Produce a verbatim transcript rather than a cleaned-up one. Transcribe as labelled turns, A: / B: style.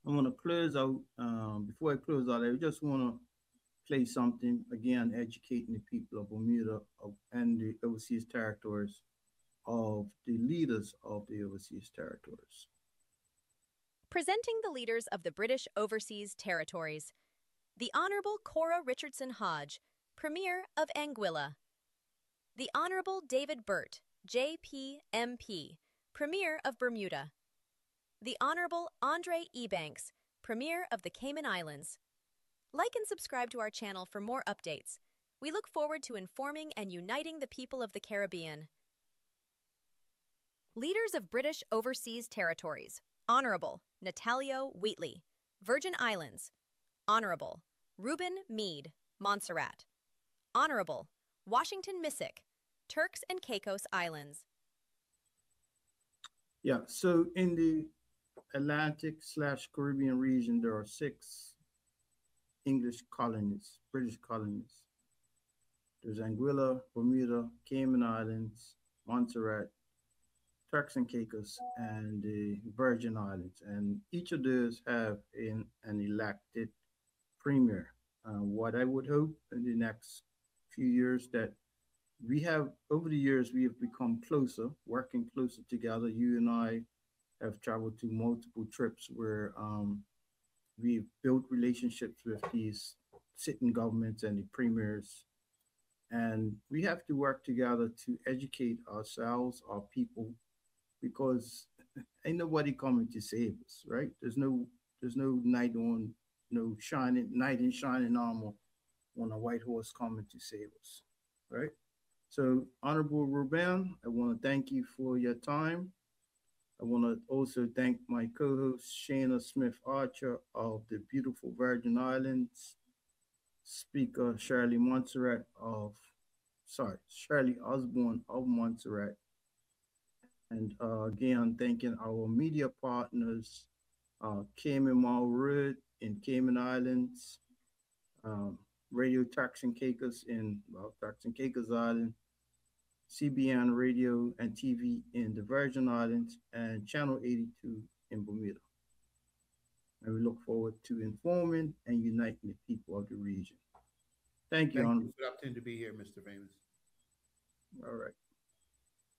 A: I want to close out. Um, before I close out, I just want to play something again, educating the people of Bermuda of, and the overseas territories of the leaders of the overseas territories.
B: Presenting the leaders of the British Overseas Territories, the Honourable Cora Richardson Hodge, Premier of Anguilla. The Honourable David Burt, J P M P, Premier of Bermuda. The Honourable Andre Ebanks, Premier of the Cayman Islands. Like and subscribe to our channel for more updates. We look forward to informing and uniting the people of the Caribbean. Leaders of British Overseas Territories. Honourable Natalio Wheatley, Virgin Islands. Honourable Reuben Meade, Montserrat. Honourable Washington Missick, Turks and Caicos Islands.
A: Yeah, so in the Atlantic slash Caribbean region, there are six English colonies, British colonies. There's Anguilla, Bermuda, Cayman Islands, Montserrat, Turks and Caicos, and the Virgin Islands. And each of those have an, an elected premier. Uh, what I would hope in the next few years that we have, over the years, we have become closer, working closer together. You and I have traveled to multiple trips where um, we've built relationships with these sitting governments and the premiers. And we have to work together to educate ourselves, our people, because ain't nobody coming to save us, right? There's no there's no knight on no shining knight in shining armor on a white horse coming to save us, right? So, Honorable Ruben, I want to thank you for your time. I want to also thank my co-host Shayna Smith Archer of the beautiful Virgin Islands, Speaker Shirley Montserrat of sorry Shirley Osborne of Montserrat, and uh, again thanking our media partners, uh, Cayman Maurud in Cayman Islands, um, Radio Turks and Caicos in well, Turks and Caicos Island, C B N Radio and T V in the Virgin Islands, and Channel eighty-two in Bermuda. And we look forward to informing and uniting the people of the region. Thank you,
C: Thank you
A: Honorable.
C: for the opportunity to be here, Mister Famous.
A: All right.